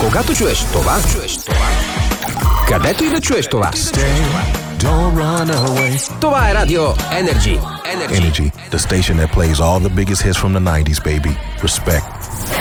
Когато чуеш това, където и да чуеш това. Don't run away. Това е Радио Energy. Energy, the station that plays all the biggest hits from the 90s, baby. Respect.